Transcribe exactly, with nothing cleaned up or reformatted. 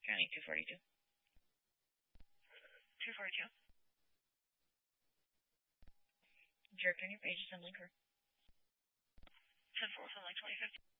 County, two forty-two. two forty-two. Jerk on your page assembly crew. ten four, something like twenty fifty.